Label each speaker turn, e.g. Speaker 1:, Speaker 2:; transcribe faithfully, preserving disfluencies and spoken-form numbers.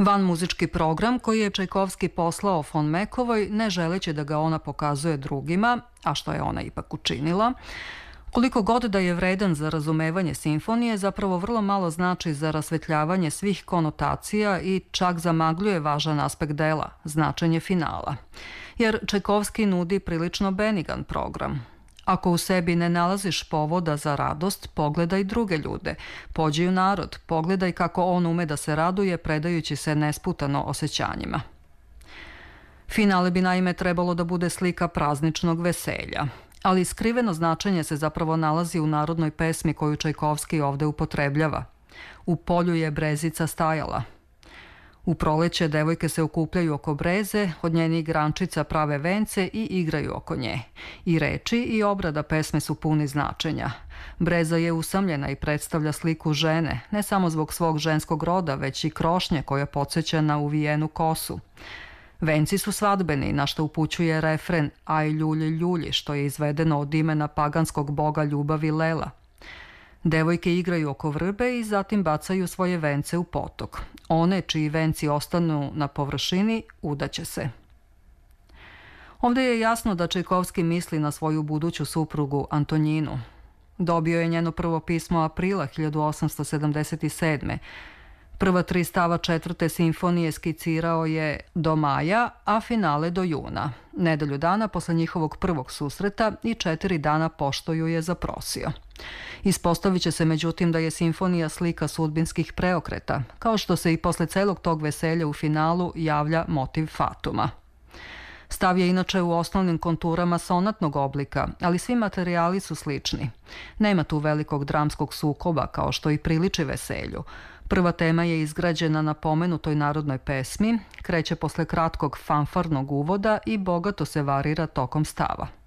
Speaker 1: Vanmuzički program koji je Čajkovski poslao von Mekovoj, ne želeći da ga ona pokazuje drugima, a što je ona ipak učinila, koliko god da je vredan za razumevanje simfonije, zapravo vrlo malo znači za rasvetljavanje svih konotacija i čak zamagljuje važan aspekt dela, značenje finala. Jer Čajkovski nudi prilično benigan program. Ako u sebi ne nalaziš povoda za radost, pogledaj druge ljude, pođi u narod, pogledaj kako on ume da se raduje predajući se nesputano osjećanjima. Finale bi naime trebalo da bude slika prazničnog veselja, ali skriveno značenje se zapravo nalazi u narodnoj pesmi koju Čajkovski ovde upotrebljava. U polju je brezica stajala. U proleće devojke se okupljaju oko breze, od njenih grančica prave vence i igraju oko nje. I reči i obrada pesme su puni značenja. Breza je usamljena i predstavlja sliku žene, ne samo zbog svog ženskog roda, već i krošnje koja podsjeća na uvijenu kosu. Venci su svadbeni, na što upućuje refren Aj ljulji ljulji, što je izvedeno od imena paganskog boga ljubavi Lela. Devojke igraju oko vrbe i zatim bacaju svoje vence u potok. One čiji venci ostanu na površini udaće se. Ovdje je jasno da Čajkovski misli na svoju buduću suprugu Antonjinu. Dobio je njeno prvo pismo aprila hiljadu osamsto sedamdeset sedme. Prva tri stava četvrte simfonije skicirao je do maja, a finale do juna. Nedelju dana posle njihovog prvog susreta i četiri dana pošto ju je zaprosio. Ispostavit će se međutim da je simfonija slika sudbinskih preokreta, kao što se i posle celog tog veselja u finalu javlja motiv fatuma. Stav je inače u osnovnim konturama sonatnog oblika, ali svi materijali su slični. Nema tu velikog dramskog sukoba kao što i priliči veselju. Prva tema je izgrađena na pomenutoj narodnoj pesmi, kreće posle kratkog fanfarnog uvoda i bogato se varira tokom stava.